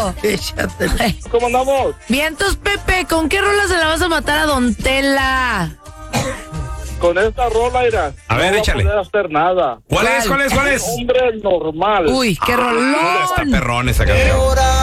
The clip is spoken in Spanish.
Pepo. ¿Cómo andamos? Vientos, Pepe, ¿con qué rola se la vas a matar a Don Tela? Con esta rola, Ira. A ver, échale. No voy a poder hacer nada. ¿Cuál es? Hombre normal. Uy, qué rolón. Está perrón esa canción.